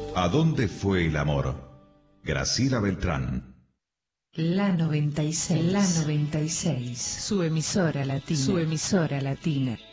¿A dónde fue el amor? Graciela Beltrán. La 96, su emisora latina,